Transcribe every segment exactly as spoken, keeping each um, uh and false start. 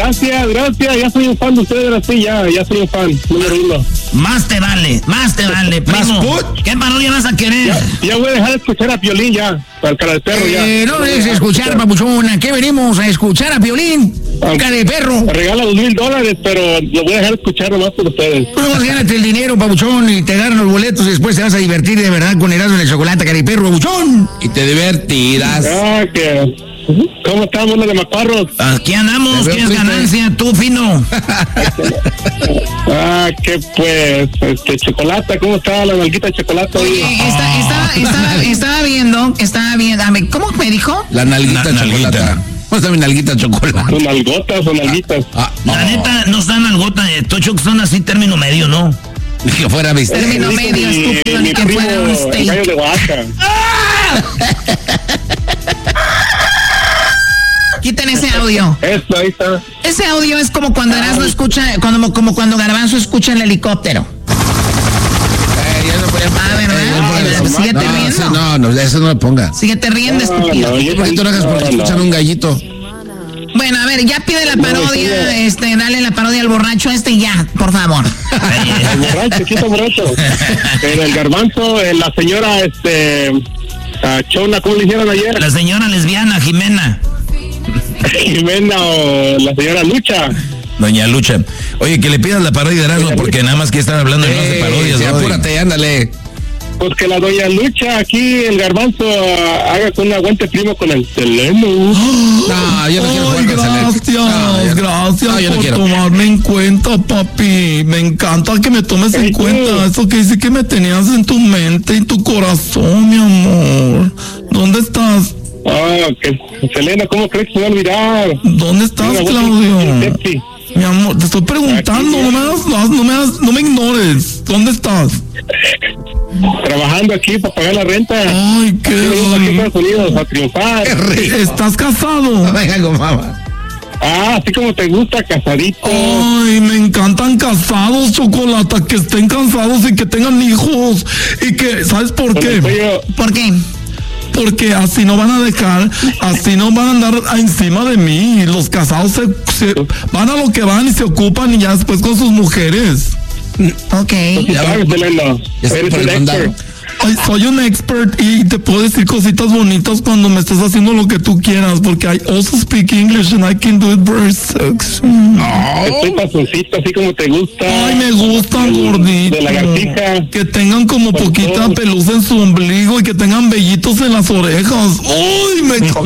Gracias, gracias, ya soy un fan de ustedes, así ya, ya soy un fan, número uno. Más te vale, más te vale, primo. ¿Qué parodia vas a querer? Ya, ya voy a dejar de escuchar a Piolín ya, para el cara de perro ya. Eh, no debes escuchar, papuchón, ¿a qué venimos? ¿A escuchar a Piolín? Cara de perro. Me regala dos mil dólares, pero lo voy a dejar de escuchar nomás por ustedes. Pues gánate el dinero, papuchón, y te ganan los boletos y después te vas a divertir de verdad con Erasmo en el chocolate, cara de perro, papuchón. Y te divertirás. Ah, que... ¿Cómo estamos los de Macuarros? Aquí andamos, ¿qué es ganancia? Tú, fino. Ah, que pues, este, chocolate, ¿cómo está la nalguita de chocolate? Oye, está, estaba, estaba, estaba viendo, estaba viendo, ¿cómo me dijo? La nalguita La de chocolate. nalguita. ¿Cómo está mi nalguita de chocolate? ¿Son nalgotas o nalguitas? Ah, La no. neta, no están algota, eh, Tocho, son así término medio, ¿no? Ni que fuera viste. Término Dice medio, mi- estúpido, mi ni que primo, fuera un el steak. gallo de Oaxaca. Quiten ese audio. Eso, ahí está. Ese audio es como cuando Erasmo escucha, como, como cuando Garbanzo escucha el helicóptero. Eh, ya no podía- Ah, ¿verdad? Eh, ya no podía- Pues síguete no, riendo. eso no, no, eso no lo ponga. Síguete riendo, estúpido. no, yo- ¿Por qué tú no hagas porque no, escuchan no. un gallito? Bueno, a ver, ya pide la No, parodia, sí, este, dale la parodia al borracho este ya, por favor. El borracho, ¿quién está borracho? Pero el garbanzo, eh, la señora, este, a Chona, ¿cómo le hicieron ayer? La señora lesbiana, Jimena. Jimena o la señora Lucha. Doña Lucha. Oye, que le pidas la parodia de Erasmo porque nada más que están hablando de no de parodias, Eh, ¿no? apúrate, ándale. Pues que la doña Lucha, aquí el garbanzo, ah, haga con un aguante primo con el Seleno. No, yo no quiero jugar Ay, con Selena. gracias, No, yo- gracias no, yo no por quiero. tomarme en cuenta, papi. Me encanta que me tomes en Ey, tú. cuenta. Eso que dice que me tenías en tu mente y tu corazón, mi amor. ¿Dónde estás? Ah, que Selena, ¿cómo crees que se va a olvidar? ¿Dónde estás, Una voz Claudio? bien sexy. Mi amor, te estoy preguntando, Aquí, no me hagas, no, no me hagas- no me ignores. ¿Dónde estás? Trabajando aquí para pagar la renta. Ay, qué Venimos aquí a rico. Estados Unidos a triunfar. ¿Estás casado? Venga con mamá. Ah, así como te gusta, casadito. Ay, me encantan casados, Chocolata, que estén casados y que tengan hijos. Y que, ¿sabes por Con el qué? cuello- ¿Por qué? Porque así no van a dejar, así no van a andar encima de mí. Los casados se, se- van a lo que van y se ocupan y ya después con sus mujeres. Ok. ¿Tú sabes, Selena? Ya estoy Eres por un el condado. expert. Ay, soy un expert y te puedo decir cositas bonitas cuando me estés haciendo lo que tú quieras, porque I also speak English and I can do it very sexy. Estoy pasoncito, así como te gusta. Ay, me gustan De- gorditos. De lagartija. Que tengan como Por poquita todo. pelusa en su ombligo y que tengan vellitos en las orejas. Uy, me Oh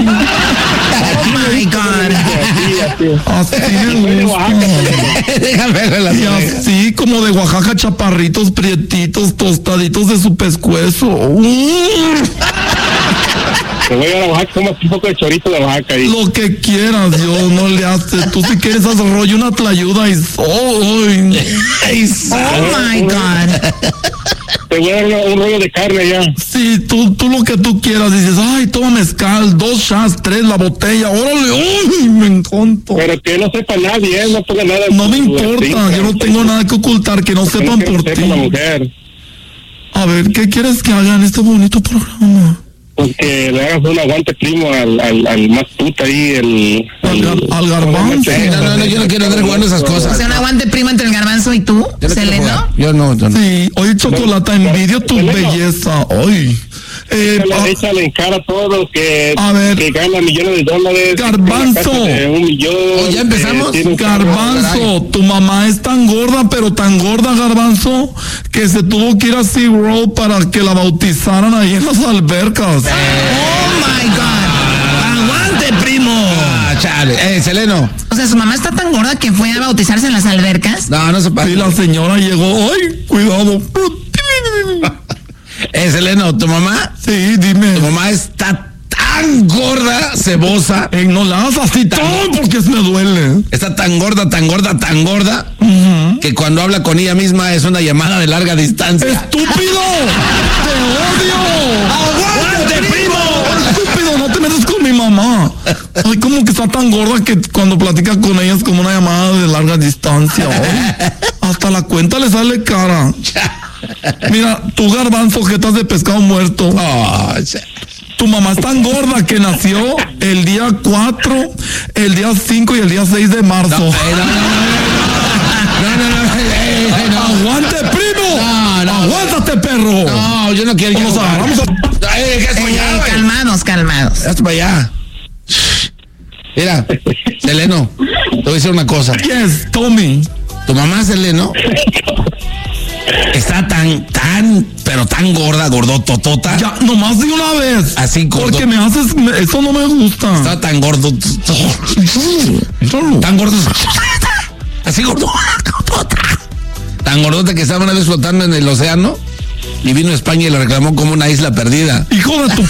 my God. Así, así. así me Soy de gusta. Oaxaca, Selena. Déjame ver las Y orejas. así como de Oaxaca, chaparritos, prietitos, tostaditos de su pescuezo. Mm, Te voy a ir a Oaxaca, comas un poco de chorito de Oaxaca ahí. lo que quieras, yo no le hace. Tú si quieres haz rollo una tlayuda y soy. Oh my God. Te voy a dar una- un rollo de carne allá. Sí, tú, tú lo que tú quieras. Dices, ay, toma mezcal, dos shots, tres, la botella. Órale, uy, me encanta. Pero que no sepa nadie, ¿eh? No ponga nada. en No me tu importa, estinta. yo no tengo nada que ocultar, que no Que sepan no por sepa ti. la mujer. A ver, ¿qué quieres que haga en este bonito programa? Pues que le hagas un aguante primo al, al, al más puta ahí, el... Al el- gar- al garbanzo. Eh, no, no, no, yo no quiero andar jugando esas O cosas. sea, un aguante primo entre el garbanzo y tú, Yo no quiero Selena. jugar. Yo no, yo no. Sí, oye, Chocolata, envidio tu Selena. belleza. Ay. Eh, Échale, ah, échale en cara a todos que, A ver. que gana millones de dólares. Garbanzo. que tiene una casa de un millón. Oh, ¿ya empezamos? que tiene un carro. Garbanzo, tu mamá es tan gorda, pero tan gorda, Garbanzo, que se tuvo que ir a SeaWorld para que la bautizaran ahí en las albercas. Oh my God. ¡Aguante, primo! Ah, chale. Eh, Seleno. O sea, su mamá está tan gorda que fue a bautizarse en las albercas. No, no se Y pasa. la señora llegó, ay, cuidado. Eh, Seleno, ¿tu mamá? Sí, dime. Tu mamá está tan gorda, cebosa. Eh, no la hagas así tan porque me duele. Está tan gorda, tan gorda, tan gorda, que cuando habla con ella misma es una llamada de larga distancia. ¡Estúpido! ¡Te odio! ¡Aguante, primo! Estúpido, no te metas con mi mamá. Ay, como que está tan gorda que cuando platica con ella es como una llamada de larga distancia. Ay, hasta la cuenta le sale cara. Mira, tu Garbanzo, jetas de pescado muerto. Oh, che- Tu mamá es tan gorda que nació el día cuatro, el día cinco y el día seis de marzo. No, eh, no, no, no, no, no, eh, eh, no. ¡Aguante, primo! No, no. ¡Aguántate, perro! No, yo no quiero. Vamos a, vamos a... Eh, ¿qué es para allá, Eh, güey? calmados, calmados. Hazte para allá. Mira, Seleno, te voy a decir una cosa. Yes, Tommy. Tu mamá, Seleno, está tan, tan, pero tan gorda, gordototota. Ya, nomás de una vez. Así gordo. Porque me haces... me- eso no me gusta. Está tan gordo. Tan gordo. Así gordo. Tan gordota que estaba una vez flotando en el océano y vino a España y la reclamó como una isla perdida. Hijo de tu...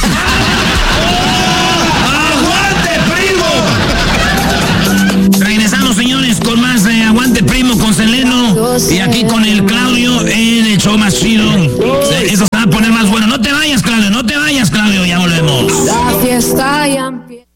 Regresamos, señores, con más de Aguante Primo con Seleno y aquí con el Claudio en el show más chido. Eso se va a poner más bueno. No te vayas, Claudio, no te vayas, Claudio, ya volvemos. La fiesta ya empieza.